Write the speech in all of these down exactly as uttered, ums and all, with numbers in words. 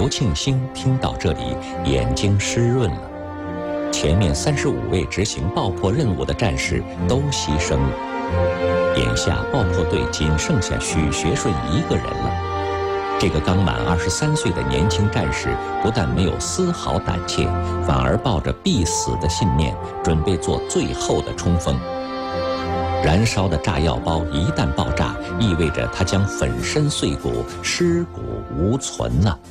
刘庆星听到这里，眼睛湿润了。前面三十五位执行爆破任务的战士都牺牲了，眼下爆破队仅剩下许学顺一个人了。这个刚满二十三岁的年轻战士不但没有丝毫胆怯，反而抱着必死的信念，准备做最后的冲锋。燃烧的炸药包一旦爆炸，意味着他将粉身碎骨，尸骨无存了。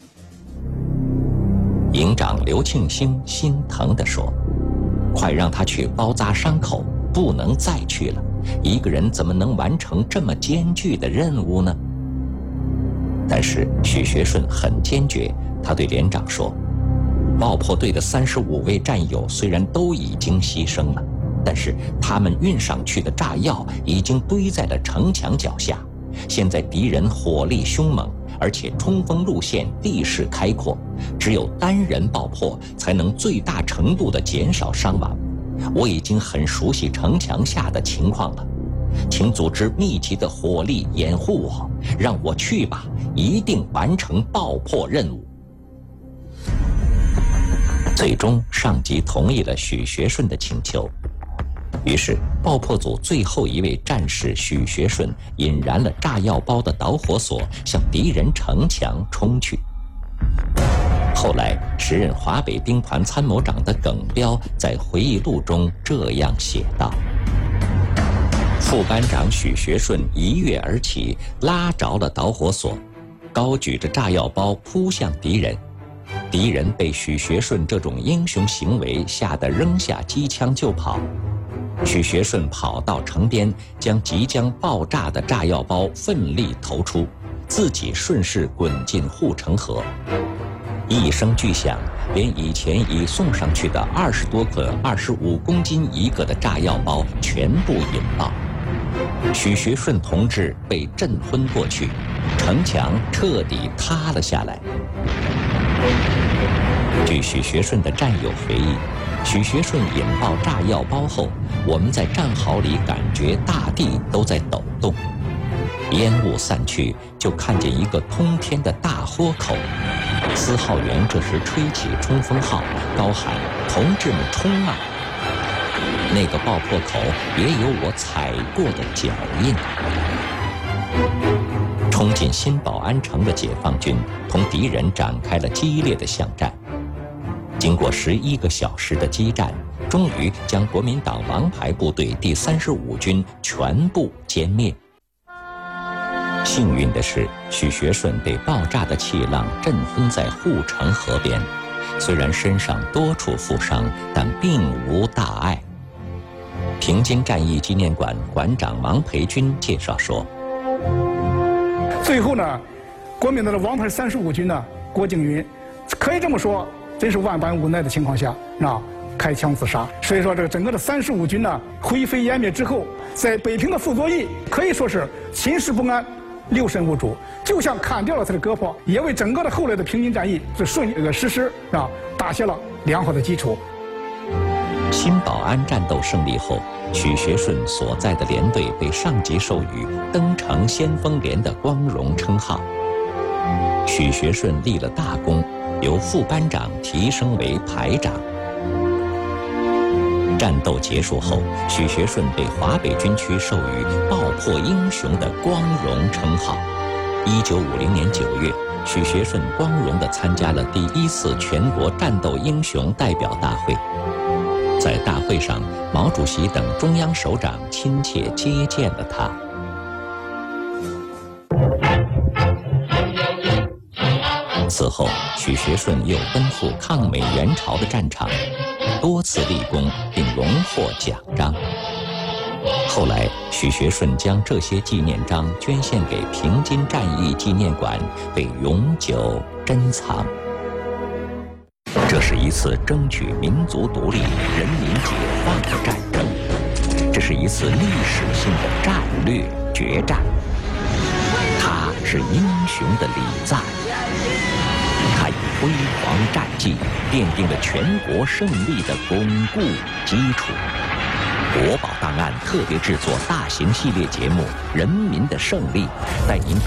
营长刘庆星心疼地说：“快让他去包扎伤口，不能再去了。一个人怎么能完成这么艰巨的任务呢？”但是许学顺很坚决，他对连长说：“爆破队的三十五位战友虽然都已经牺牲了，但是他们运上去的炸药已经堆在了城墙脚下。现在敌人火力凶猛，而且冲锋路线地势开阔，只有单人爆破才能最大程度地减少伤亡。我已经很熟悉城墙下的情况了，请组织密集的火力掩护我，让我去吧，一定完成爆破任务。”最终，上级同意了许学顺的请求。于是，爆破组最后一位战士许学顺引燃了炸药包的导火索，向敌人城墙冲去。后来，时任华北兵团参谋长的耿彪在回忆录中这样写道：“副班长许学顺一跃而起，拉着了导火索，高举着炸药包扑向敌人。敌人被许学顺这种英雄行为吓得扔下机枪就跑。许学顺跑到城边，将即将爆炸的炸药包奋力投出，自己顺势滚进护城河。一声巨响，连以前已送上去的二十多个二十五公斤一个的炸药包全部引爆。许学顺同志被震昏过去，城墙彻底塌了下来。”据许学顺的战友回忆，许学顺引爆炸药包后，我们在战壕里感觉大地都在抖动。烟雾散去，就看见一个通天的大豁口。司号员这时吹起冲锋号，高喊：“同志们冲啊！”那个爆破口也有我踩过的脚印。冲进新保安城的解放军同敌人展开了激烈的巷战。经过十一个小时的激战，终于将国民党王牌部队第三十五军全部歼灭。幸运的是，许学顺被爆炸的气浪震昏在护城河边，虽然身上多处负伤，但并无大碍。平津战役纪念馆馆长王培军介绍说：“ 最后呢，国民党的王牌三十五军呢，郭敬云，可以这么说，真是万般无奈的情况下，啊，开枪自杀。所以说，这个整个的三十五军呢，灰飞烟灭之后，在北平的傅作义可以说是寝食不安，六神无主，就像砍掉了他的胳膊，也为整个的后来的平津战役是顺利这个实施啊，打下了良好的基础。” 新保安战斗胜利后，许学顺所在的连队被上级授予“登城先锋连”的光荣称号。许学顺立了大功，由副班长提升为排长。战斗结束后，许学顺被华北军区授予“爆破英雄”的光荣称号。一九五零年九月，许学顺光荣地参加了第一次全国战斗英雄代表大会。在大会上，毛主席等中央首长亲切接见了他。此后，许学顺又奔赴抗美援朝的战场，多次立功并荣获奖章。后来，许学顺将这些纪念章捐献给平津战役纪念馆，被永久珍藏。这是一次争取民族独立、人民解放的战争，这是一次历史性的战略决战。他是英雄的礼赞，他以辉煌战绩奠定了全国胜利的巩固基础。国宝档案特别制作大型系列节目《人民的胜利》，带您